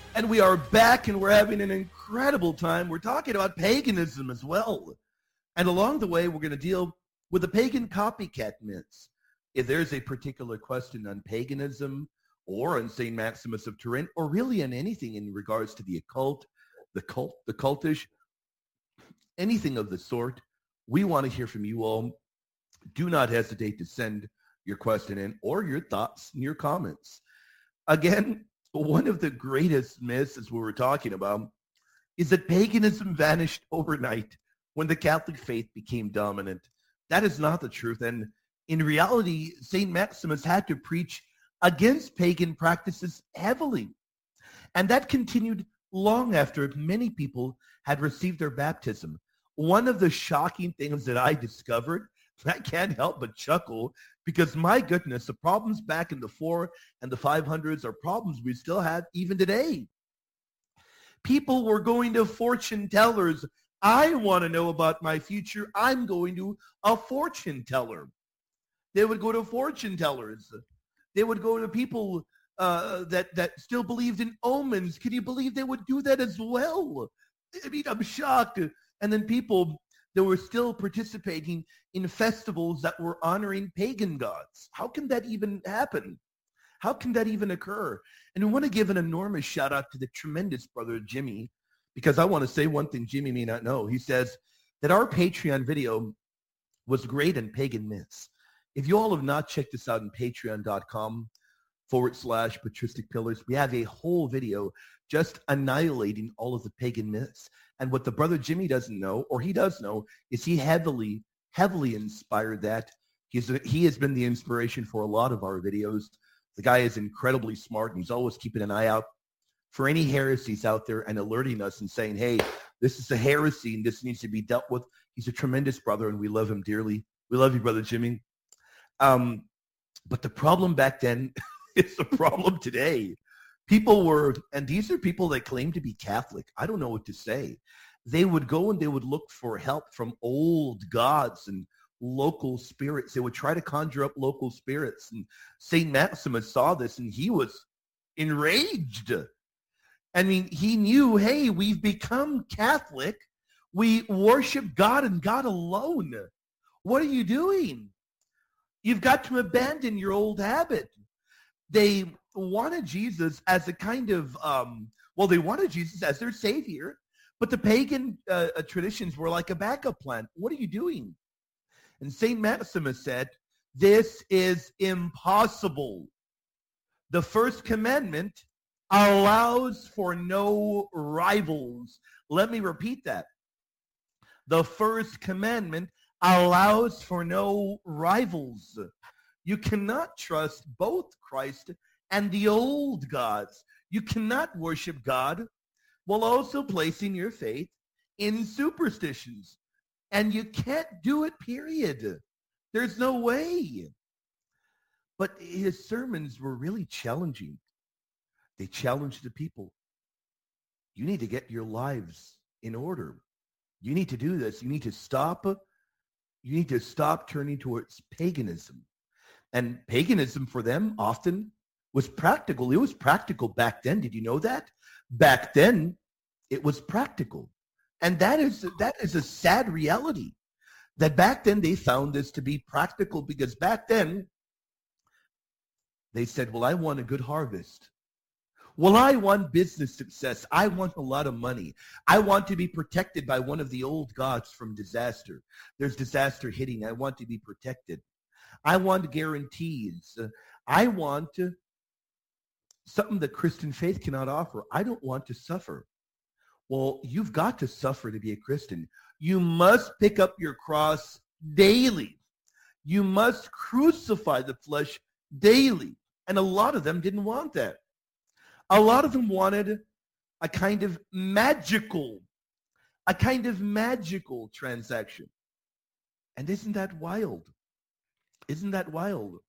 And we are back, and we're having an incredible time. We're talking about paganism as well. And along the way, we're going to deal with the pagan copycat myths. If there's a particular question on paganism or on St. Maximus of Turin, or really on anything in regards to the occult, the cultish, anything of the sort, we want to hear from you all. Do not hesitate to send your question in or your thoughts and your comments. Again, one of the greatest myths, as we were talking about, is that paganism vanished overnight when the Catholic faith became dominant. That is not the truth. And in reality, St. Maximus had to preach against pagan practices heavily. And that continued long after many people had received their baptism. One of the shocking things that I discovered, I can't help but chuckle, because my goodness, the problems back in the 400s and the 500s are problems we still have even today. People were going to fortune tellers. I want to know about my future. I'm going to a fortune teller. They would go to fortune tellers. They would go to people that still believed in omens. Can you believe they would do that as well? I mean, I'm shocked. And then people that were still participating in festivals that were honoring pagan gods. How can that even happen? How can that even occur? And I want to give an enormous shout out to the tremendous brother Jimmy, because I want to say one thing Jimmy may not know. He says that our Patreon video was great on pagan myths. If you all have not checked this out on patreon.com/patristic pillars, we have a whole video just annihilating all of the pagan myths. And what the brother Jimmy doesn't know, or he does know, is he heavily inspired that. He has been the inspiration for a lot of our videos. The guy is incredibly smart, and he's always keeping an eye out for any heresies out there and alerting us and saying, hey, this is a heresy and this needs to be dealt with. He's a tremendous brother, and we love him dearly. We love you, brother Jimmy. But the problem back then is the problem today. People were, and these are people that claim to be Catholic. I don't know what to say. They would go and they would look for help from old gods and local spirits. They would try to conjure up local spirits. And St. Maximus saw this and he was enraged. I mean, he knew, hey, we've become Catholic. We worship God and God alone. What are you doing? You've got to abandon your old habit. They wanted Jesus as a kind of, they wanted Jesus as their savior, but the pagan traditions were like a backup plan. What are you doing? And St. Maximus said, this is impossible. The first commandment allows for no rivals. Let me repeat that. The first commandment allows for no rivals. You cannot trust both Christ and the old gods. You cannot worship God while also placing your faith in superstitions. And you can't do it, period. There's no way. But his sermons were really challenging. They challenged the people. You need to get your lives in order. You need to do this. You need to stop. You need to stop turning towards paganism. And paganism for them often was practical. It was practical back then. Did you know that? Back then, it was practical. And that is a sad reality, that back then they found this to be practical, because back then they said, well, I want a good harvest. Well, I want business success. I want a lot of money. I want to be protected by one of the old gods from disaster. There's disaster hitting. I want to be protected. I want guarantees. I want something that Christian faith cannot offer. I don't want to suffer. Well, you've got to suffer to be a Christian. You must pick up your cross daily. You must crucify the flesh daily. And a lot of them didn't want that. A lot of them wanted a kind of magical transaction. And isn't that wild? Isn't that wild?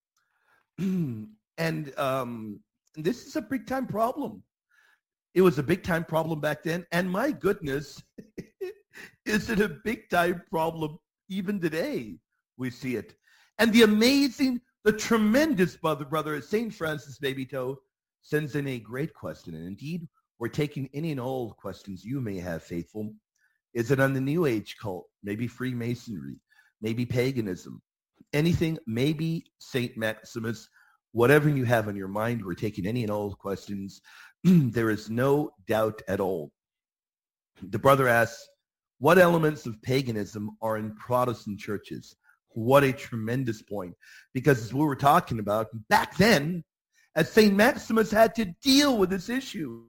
And this is a big time problem. It was a big time problem back then. And my goodness, is it a big time problem even today? We see it. And the tremendous brother, St. Francis Babytoe, sends in a great question. And indeed, we're taking any and all questions you may have, faithful. Is it on the New Age cult? Maybe Freemasonry? Maybe paganism? Anything? Maybe St. Maximus? Whatever you have on your mind, we're taking any and all questions. There is no doubt at all. The brother asks, what elements of paganism are in Protestant churches? What a tremendous point. Because as we were talking about, back then, as St. Maximus had to deal with this issue,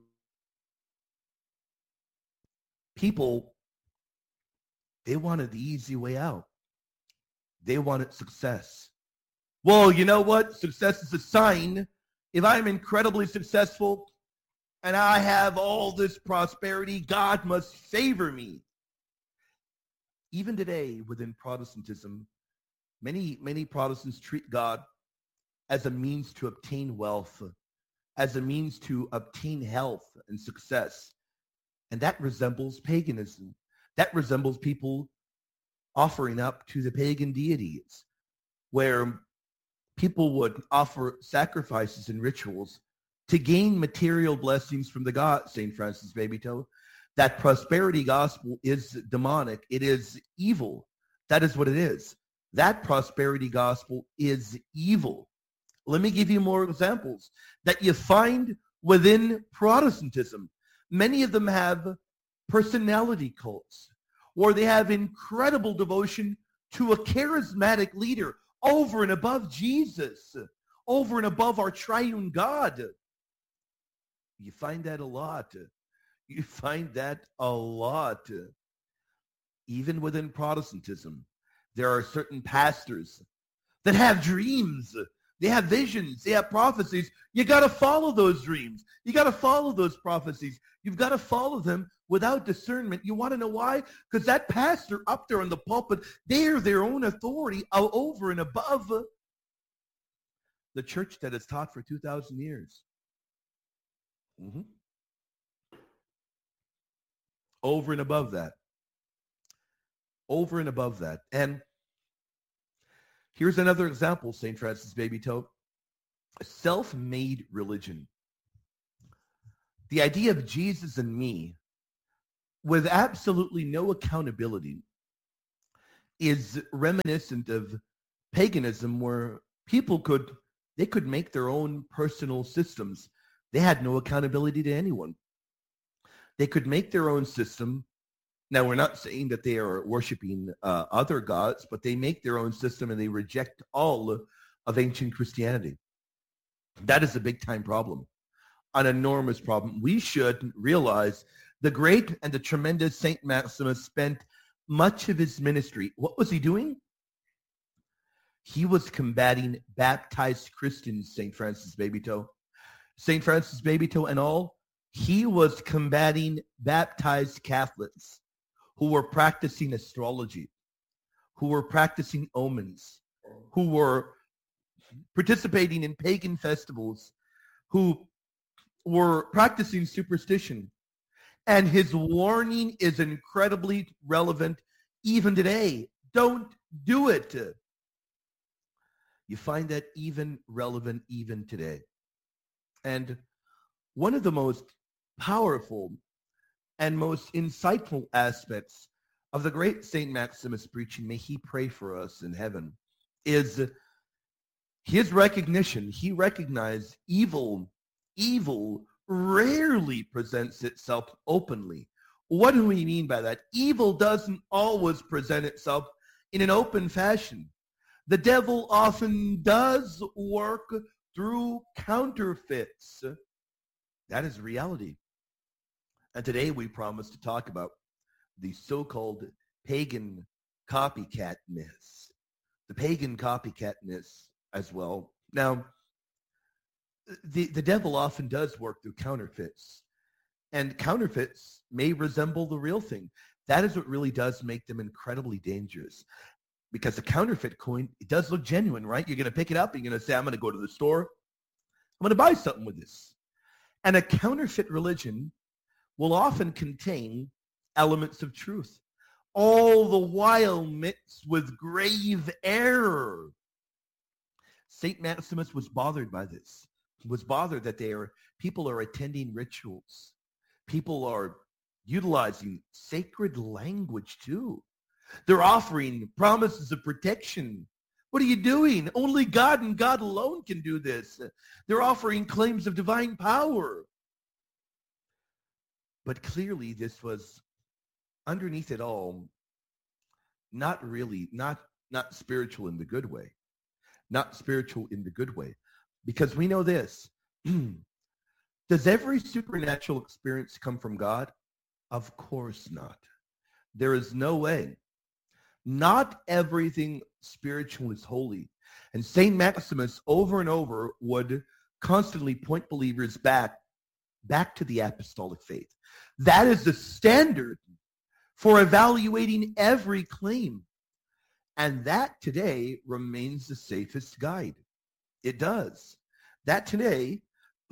people, they wanted the easy way out. They wanted success. Well, you know what? Success is a sign. If I'm incredibly successful and I have all this prosperity, God must favor me. Even today, within Protestantism, many Protestants treat God as a means to obtain wealth, as a means to obtain health and success. And that resembles paganism. That resembles people offering up to the pagan deities, where people would offer sacrifices and rituals to gain material blessings from the God, St. Francis Babytoe. That prosperity gospel is demonic. It is evil. That is what it is. That prosperity gospel is evil. Let me give you more examples that you find within Protestantism. Many of them have personality cults, or they have incredible devotion to a charismatic leader over and above Jesus, over and above our triune God. You find that a lot. You find that a lot. Even within Protestantism, there are certain pastors that have dreams. They have visions. They have prophecies. You got to follow those dreams. You got to follow those prophecies. You've got to follow them without discernment. You want to know why? Because that pastor up there in the pulpit, they're their own authority over and above the church that has taught for 2,000 years. Over and above that. Over and above that. And here's another example, St. Francis Babytoe. A self-made religion. The idea of Jesus and me with absolutely no accountability is reminiscent of paganism, where people could make their own personal systems. They had no accountability to anyone. They could make their own system. Now, we're not saying that they are worshiping other gods, but they make their own system and they reject all of ancient Christianity. That is a big-time problem, an enormous problem. We should realize the great and the tremendous St. Maximus spent much of his ministry. What was he doing? He was combating baptized Christians, St. Francis Babytoe. St. Francis Babytoe and all, he was combating baptized Catholics who were practicing astrology, who were practicing omens, who were participating in pagan festivals, who were practicing superstition. And his warning is incredibly relevant even today. Don't do it. You find that even relevant even today. And one of the most powerful and most insightful aspects of the great St. Maximus preaching, may he pray for us in heaven, is his recognition. He recognized evil rarely presents itself openly. What do we mean by that? Evil doesn't always present itself in an open fashion. The devil often does work through counterfeits. That is reality. And today we promise to talk about the so-called pagan copycat myths. The pagan copycat myths as well. Now, the devil often does work through counterfeits. And counterfeits may resemble the real thing. That is what really does make them incredibly dangerous. Because a counterfeit coin, it does look genuine, right? You're going to pick it up. You're going to say, I'm going to go to the store. I'm going to buy something with this. And a counterfeit religion will often contain elements of truth, all the while mixed with grave error. St. Maximus was bothered by this. was bothered that people are attending rituals. People are utilizing sacred language too. They're offering promises of protection. What are you doing? Only God and God alone can do this. They're offering claims of divine power. But clearly this was underneath it all, not spiritual in the good way. Not spiritual in the good way. Because we know this. Does every supernatural experience come from God? Of course not. There is no way. Not everything spiritual is holy. And St. Maximus over and over would constantly point believers back to the apostolic faith. That is the standard for evaluating every claim. And that today remains the safest guide. It does. That today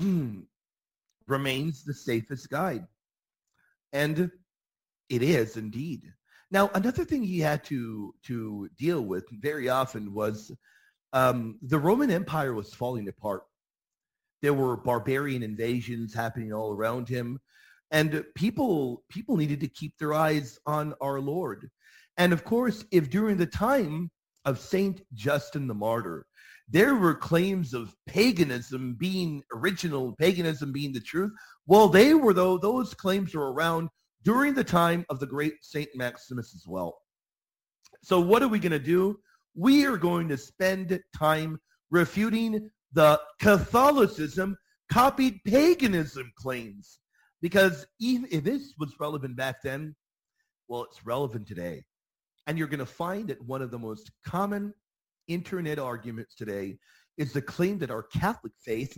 remains the safest guide. And it is indeed. Now, another thing he had to deal with very often was the Roman Empire was falling apart. There were barbarian invasions happening all around him. And people needed to keep their eyes on our Lord. And of course, if during the time of Saint Justin the Martyr, there were claims of paganism being original, paganism being the truth, well, those claims were around during the time of the great Saint Maximus as well. So what are we going to do? We are going to spend time refuting the Catholicism copied paganism claims. Because even if this was relevant back then, well, it's relevant today. And you're going to find that one of the most common internet arguments today is the claim that our Catholic faith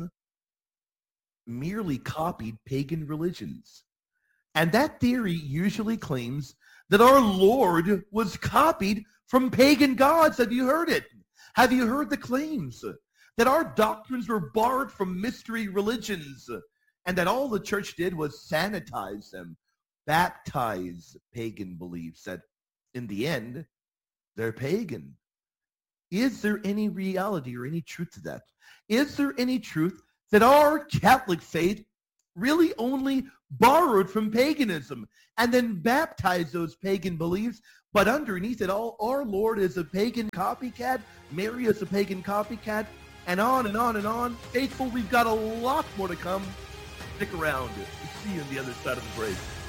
merely copied pagan religions. And that theory usually claims that our Lord was copied from pagan gods. Have you heard it? Have you heard the claims that our doctrines were borrowed from mystery religions and that all the church did was sanitize them, baptize pagan beliefs, that in the end, they're pagan? Is there any reality or any truth to that? Is there any truth that our Catholic faith really only borrowed from paganism and then baptized those pagan beliefs, but underneath it all, our Lord is a pagan copycat, Mary is a pagan copycat, and on and on and on? Faithful, we've got a lot more to come. Stick around. We'll see you on the other side of the break.